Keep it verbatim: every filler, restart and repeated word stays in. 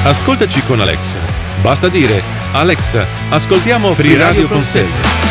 Ascoltaci con Alexa. Basta dire: Alexa, ascoltiamo Free Radio con Selva.